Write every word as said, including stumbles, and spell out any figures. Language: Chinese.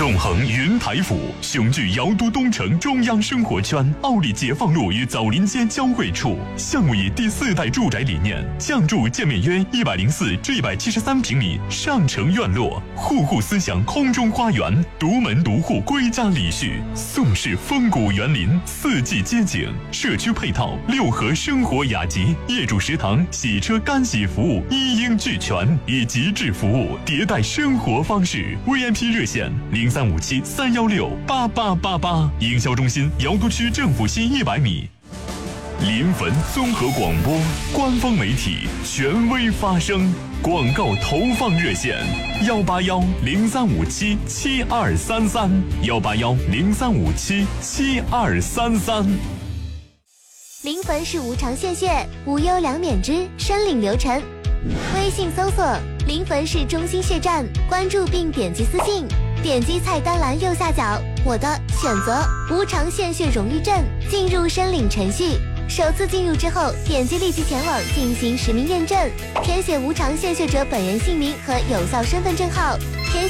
纵横云台府，雄踞瑶都东城中央生活圈，奥利解放路与枣林街交汇处。项目以第四代住宅理念，降筑建面约一百零四至一百七十三平米上城院落，户户思想空中花园，独门独户归家礼序，宋式风骨园林，四季街景，社区配套六合生活雅集，业主食堂、洗车干洗服务一应俱全，以极致服务迭代生活方式。V I P 热线零三五七三幺六八八八八，营销中心瑶都区政府西一百米。临汾综合广播官方媒体，权威发声。广告投放热线：幺八幺零三五七七二三三，幺八幺零三五七七二三三。 临汾市无偿献血，无忧两免之，申领流程。微信搜索临汾市中心血站，关注并点击私信，点击菜单栏右下角我的，选择无偿献血荣誉证，进入申领程序。首次进入之后，点击立即前往进行实名验证，填写无偿献血者本人姓名和有效身份证号。